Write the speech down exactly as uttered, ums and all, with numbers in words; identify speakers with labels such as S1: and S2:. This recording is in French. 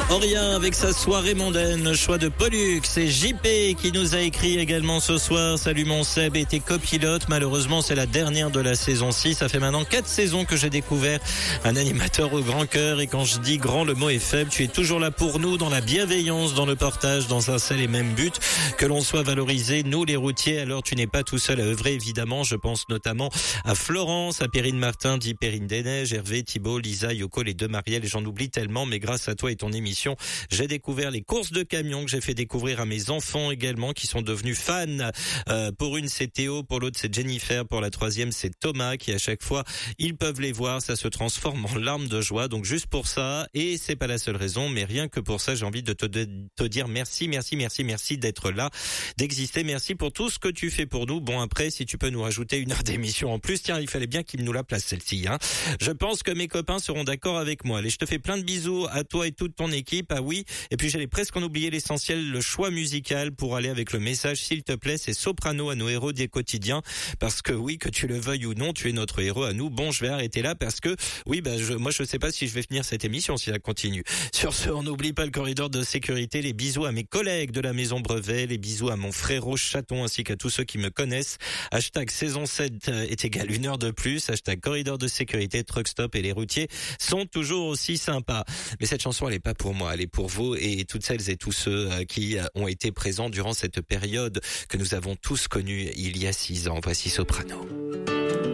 S1: Aurien avec sa soirée mondaine, choix de Pollux. C'est J P qui nous a écrit également ce soir. Salut mon Seb et tes copilotes. Malheureusement, c'est la dernière de la saison six. Ça fait maintenant quatre saisons que j'ai découvert un animateur au grand cœur. Et quand je dis grand, le mot est faible. Tu es toujours là pour nous, dans la bienveillance, dans le partage, dans un seul et même but. Que l'on soit valorisé, nous les routiers. Alors tu n'es pas tout seul à œuvrer, évidemment. Je pense notamment à Florence, à Perrine Martin, dit Perrine des Neiges, Hervé, Thibault, Lisa, Yoko, les deux Marielle. Et j'en oublie tellement, mais grâce à toi et ton émission, j'ai découvert les courses de camions que j'ai fait découvrir à mes enfants également, qui sont devenus fans. Euh, pour une, c'est Théo, pour l'autre, c'est Jennifer, pour la troisième, c'est Thomas, qui à chaque fois, ils peuvent les voir, ça se transforme en larmes de joie. Donc juste pour ça, et c'est pas la seule raison, mais rien que pour ça, j'ai envie de te, de te dire merci, merci, merci, merci d'être là, d'exister. Merci pour tout ce que tu fais pour nous. Bon, après, si tu peux nous rajouter une heure d'émission en plus, tiens, il fallait bien qu'il nous la place celle-ci, hein. Je pense que mes copains seront d'accord avec moi. Allez, je te fais plein de bisous à toi et toute ton équipe. Ah oui, et puis j'allais presque en oublier l'essentiel, le choix musical pour aller avec le message, s'il te plaît, c'est Soprano à nos héros des quotidiens, parce que oui, que tu le veuilles ou non, tu es notre héros à nous. Bon, je vais arrêter là parce que oui, bah je, moi je sais pas si je vais finir cette émission si ça continue. Sur ce, on n'oublie pas le corridor de sécurité, les bisous à mes collègues de la Maison Brevet, les bisous à mon frérot Chaton ainsi qu'à tous ceux qui me connaissent. Hashtag saison sept est égal une heure de plus, hashtag corridor de sécurité, truck stop et les routiers sont toujours aussi sympas. Mais cette chanson, elle est pas pour moi, elle est pour vous et toutes celles et tous ceux qui ont été présents durant cette période que nous avons tous connue il y a six ans. Voici Soprano.